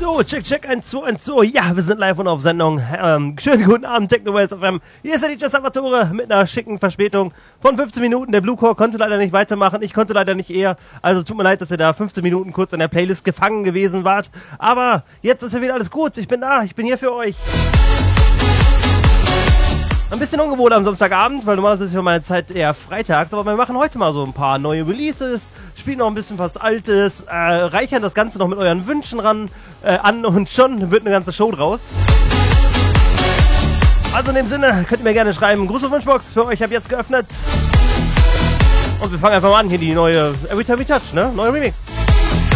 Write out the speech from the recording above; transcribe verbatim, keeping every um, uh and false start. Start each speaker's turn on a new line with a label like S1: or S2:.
S1: So, check, check, eins, zwei, eins, zwei. Ja, wir sind live und auf Sendung. Ähm, schönen guten Abend, TechnoWest F M. Hier ist der D J Salvatore mit einer schicken Verspätung von fünfzehn Minuten. Der Bluecore konnte leider nicht weitermachen. Ich konnte leider nicht eher. Also tut mir leid, dass ihr da fünfzehn Minuten kurz in der Playlist gefangen gewesen wart. Aber jetzt ist ja wieder alles gut. Ich bin da. Ich bin hier für euch. Ein bisschen ungewohnt am Samstagabend, weil normalerweise ist für meine Zeit eher freitags, aber wir machen heute mal so ein paar neue Releases, spielen noch ein bisschen was Altes, äh, reichern das Ganze noch mit euren Wünschen ran, äh, an und schon wird eine ganze Show draus. Also in dem Sinne, könnt ihr mir gerne schreiben, Gruß und Wunschbox für euch, ich habe jetzt geöffnet. Und wir fangen einfach mal an, hier die neue Every Time We Touch, ne? Neuer Remix.